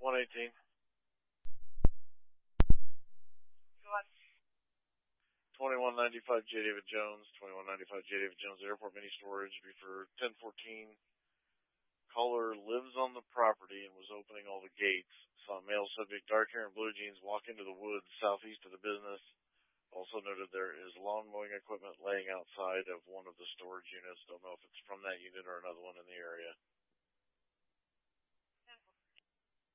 118. 2195 J. David Jones, 2195 J. David Jones Airport Mini Storage. For 1014. Caller lives on the property and was opening all the gates. Saw a male subject, dark hair and blue jeans, walk into the woods southeast of the business. Also noted there is lawn mowing equipment laying outside of one of the storage units. Don't know if it's from that unit or another one in the area.